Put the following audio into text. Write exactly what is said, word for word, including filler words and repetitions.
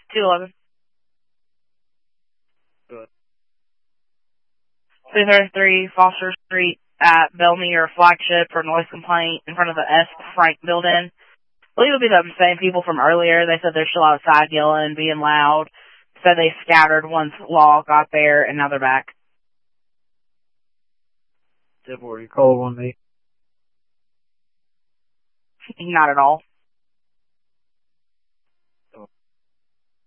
two eleven. Good. two thirty-three Foster Street at Belmere Flagship for noise complaint in front of the S. Frank building. I believe it'll be the same people from earlier. They said they're still outside yelling, being loud. Said they scattered once law got there, and now they're back. Did you call one eight? Not at all.